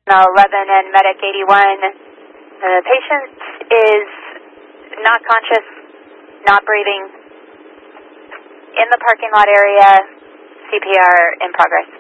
11 and Medic 81. The patient is not conscious, not breathing. In the parking lot area, CPR in progress.